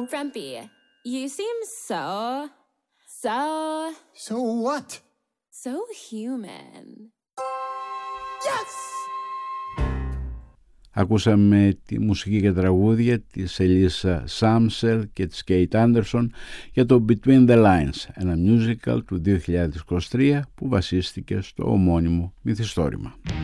Frumpy, you seem so what? So human. Yes! Ακούσαμε τη μουσική και τραγούδια της Ελίσσα Σάμσελ και της Κέιτ Άντερσον για το Between the Lines, ένα musical του 2023 που βασίστηκε στο ομώνυμο μυθιστόρημα.